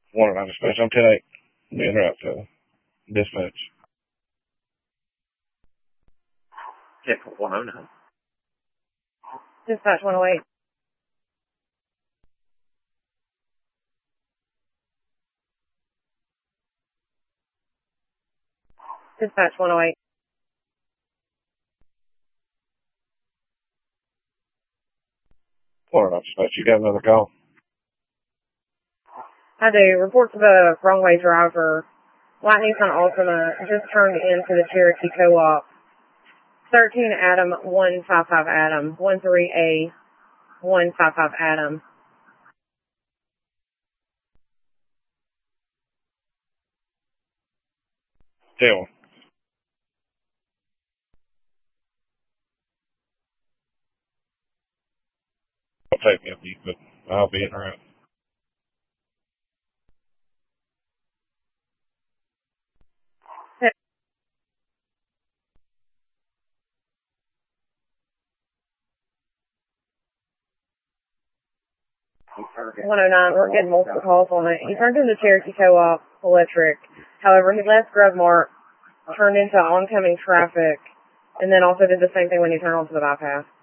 One on dispatch. I'm 10-8. Being route to dispatch. Check 109. Dispatch 108. Dispatch 108. One on dispatch. You got another call? I do. Report to the wrong-way driver. White Nissan Altima just turned into the Cherokee Co-op. 13 Adam, 155 Adam, 13A, 155 Adam. Tell him. I'll take me up you, but I'll be in route. Target. 109, we're getting multiple calls on it. He turned into Cherokee Co-op electric. However, he left GovMart, turned into oncoming traffic, and then also did the same thing when he turned onto the bypass.